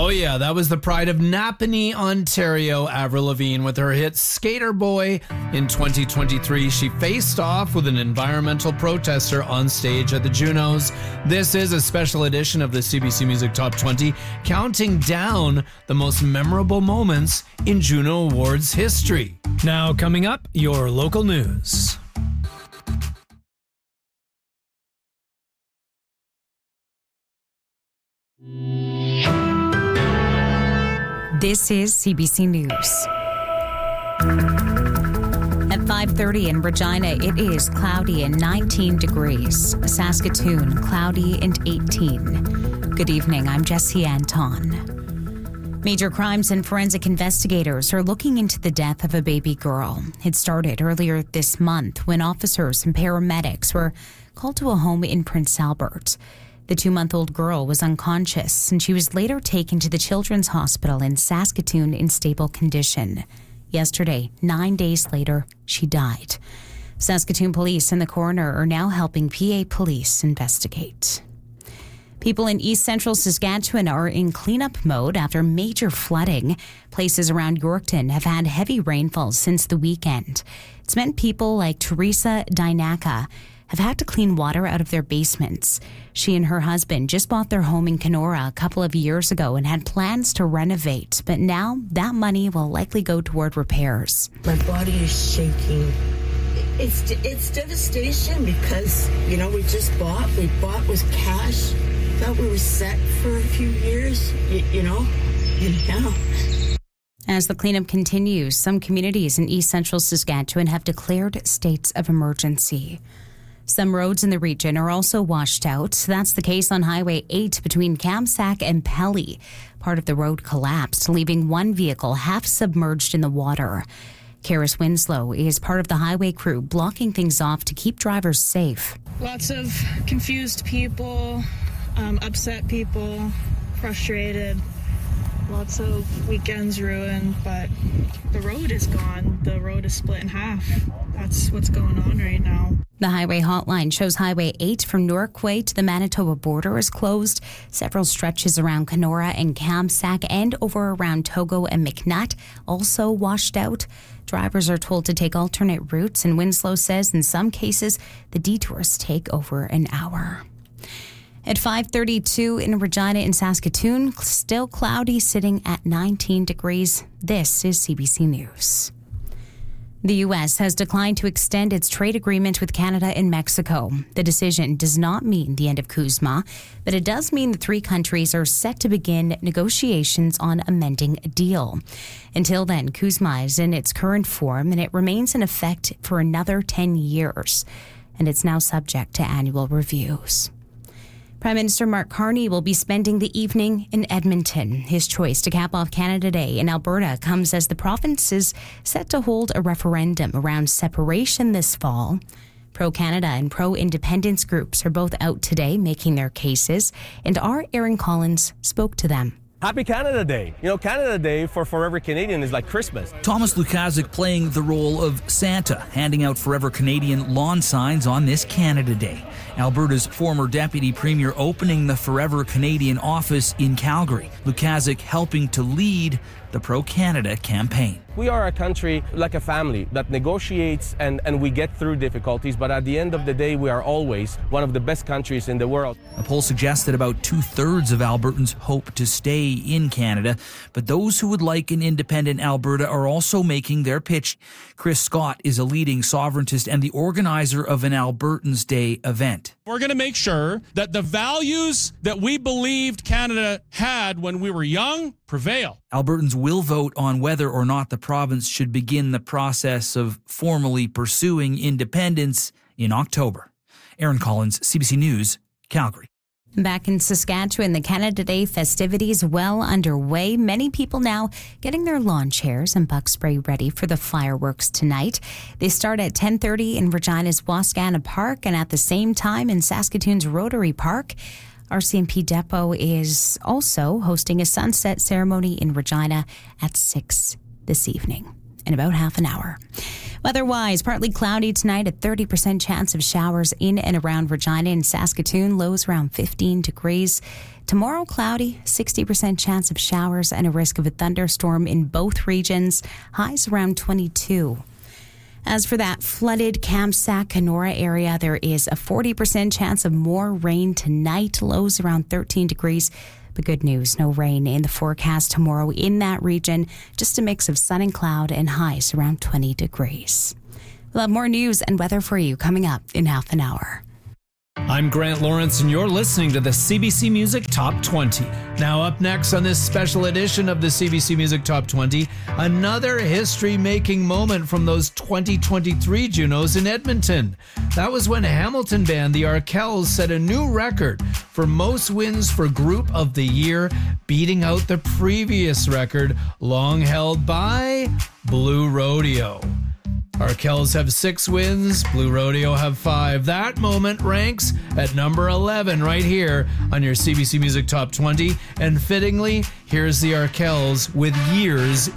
Oh yeah, that was the pride of Napanee, Ontario, Avril Lavigne, with her hit Skater Boy. In 2023, she faced off with an environmental protester on stage at the Junos. This is a special edition of the CBC Music Top 20, counting down the most memorable moments in Juno Awards history. Now coming up, your local news. This is CBC News. At 5:30 in Regina, it is cloudy and 19 degrees. Saskatoon, cloudy and 18. Good evening, I'm Jessie Anton. Major crimes and forensic investigators are looking into the death of a baby girl. It started earlier this month when officers and paramedics were called to a home in Prince Albert. The 2-month-old girl was unconscious, and she was later taken to the Children's Hospital in Saskatoon in stable condition. Yesterday, 9 days later, she died. Saskatoon police and the coroner are now helping PA police investigate. People in East Central Saskatchewan are in cleanup mode after major flooding. Places around Yorkton have had heavy rainfall since the weekend. It's meant people like Teresa Dynaka have had to clean water out of their basements. She and her husband just bought their home in Kenora a couple of years ago and had plans to renovate, but now that money will likely go toward repairs. My body is shaking. It's devastation because, we bought with cash. Thought we were set for a few years, and now. As the cleanup continues, some communities in East Central Saskatchewan have declared states of emergency. Some roads in the region are also washed out. That's the case on Highway 8 between Kamsack and Pelly. Part of the road collapsed, leaving one vehicle half submerged in the water. Karis Winslow is part of the highway crew, blocking things off to keep drivers safe. Lots of confused people, upset people, frustrated. Lots of weekends ruined, but the road is gone. The road is split in half. That's what's going on right now. The highway hotline shows Highway 8 from Norquay to the Manitoba border is closed. Several stretches around Kenora and Kamsack and over around Togo and McNutt also washed out. Drivers are told to take alternate routes, and Winslow says in some cases the detours take over an hour. At 5:32 in Regina and Saskatoon, still cloudy, sitting at 19 degrees. This is CBC News. The U.S. has declined to extend its trade agreement with Canada and Mexico. The decision does not mean the end of CUSMA, but it does mean the three countries are set to begin negotiations on amending a deal. Until then, CUSMA is in its current form, and it remains in effect for another 10 years, and it's now subject to annual reviews. Prime Minister Mark Carney will be spending the evening in Edmonton. His choice to cap off Canada Day in Alberta comes as the province is set to hold a referendum around separation this fall. Pro-Canada and pro-independence groups are both out today making their cases, and our Aaron Collins spoke to them. Happy Canada Day. Canada Day for Forever Canadian is like Christmas. Thomas Lukaszuk playing the role of Santa, handing out Forever Canadian lawn signs on this Canada Day. Alberta's former Deputy Premier opening the Forever Canadian office in Calgary. Lukaszuk helping to lead the Pro-Canada campaign. We are a country like a family that negotiates and we get through difficulties, but at the end of the day, we are always one of the best countries in the world. A poll suggests that about 2/3 of Albertans hope to stay in Canada, but those who would like an independent Alberta are also making their pitch. Chris Scott is a leading sovereigntist and the organizer of an Albertans Day event. We're going to make sure that the values that we believed Canada had when we were young prevail. Albertans will vote on whether or not the province should begin the process of formally pursuing independence in October. Aaron Collins, CBC News, Calgary. Back in Saskatchewan, the Canada Day festivities well underway. Many people now getting their lawn chairs and bug spray ready for the fireworks tonight. They start at 10:30 in Regina's Wascana Park and at the same time in Saskatoon's Rotary Park. RCMP Depot is also hosting a sunset ceremony in Regina at 6 this evening in about half an hour. Weather-wise, partly cloudy tonight, a 30% chance of showers in and around Regina and Saskatoon, lows around 15 degrees. Tomorrow, cloudy, 60% chance of showers and a risk of a thunderstorm in both regions, highs around 22. As for that flooded Kamsack, Kenora area, there is a 40% chance of more rain tonight, lows around 13 degrees. But good news, no rain in the forecast tomorrow in that region, just a mix of sun and cloud and highs around 20 degrees. We'll have more news and weather for you coming up in half an hour. I'm Grant Lawrence, and you're listening to the CBC Music Top 20. Now up next on this special edition of the CBC Music Top 20, another history-making moment from those 2023 Junos in Edmonton. That was when Hamilton band The Arkells set a new record for most wins for Group of the Year, beating out the previous record long held by Blue Rodeo. Arkells have 6 wins, Blue Rodeo have 5. That moment ranks at number 11 right here on your CBC Music Top 20. And fittingly, here's the Arkells with Years